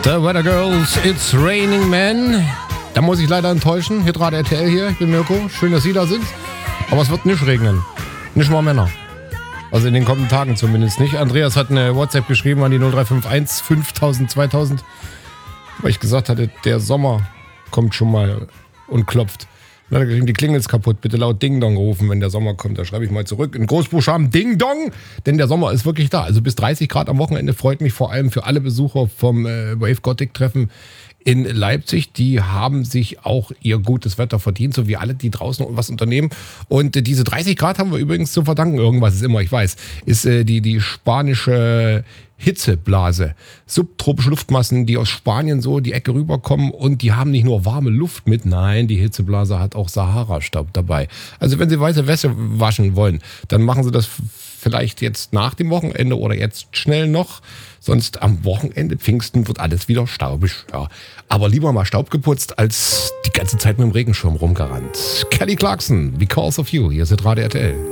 The Weather Girls, It's Raining Men. Da muss ich leider enttäuschen. Hitradio RTL hier, ich bin Mirko. Schön, dass Sie da sind. Aber es wird nicht regnen. Nicht mal Männer. Also in den kommenden Tagen zumindest nicht. Andreas hat eine WhatsApp geschrieben an die 0351 5000 2000, weil ich gesagt hatte, der Sommer kommt schon mal und klopft. Dann hat er geschrieben, die Klingel ist kaputt, bitte laut Ding Dong rufen, wenn der Sommer kommt. Da schreibe ich mal zurück in Großbuchstaben Ding Dong, denn der Sommer ist wirklich da. Also bis 30 Grad am Wochenende freut mich vor allem für alle Besucher vom Wave Gothic Treffen in Leipzig. Die haben sich auch ihr gutes Wetter verdient, so wie alle, die draußen was unternehmen. Und diese 30 Grad haben wir übrigens zu verdanken. Irgendwas ist immer, ich weiß, ist die spanische Hitzeblase. Subtropische Luftmassen, die aus Spanien so die Ecke rüberkommen und die haben nicht nur warme Luft mit, nein, die Hitzeblase hat auch Sahara-Staub dabei. Also wenn Sie weiße Wäsche waschen wollen, dann machen Sie das vielleicht jetzt nach dem Wochenende oder jetzt schnell noch. Sonst am Wochenende, Pfingsten, wird alles wieder staubig. Ja. Aber lieber mal Staub geputzt, als die ganze Zeit mit dem Regenschirm rumgerannt. Kelly Clarkson, Because of You, hier ist Radio RTL.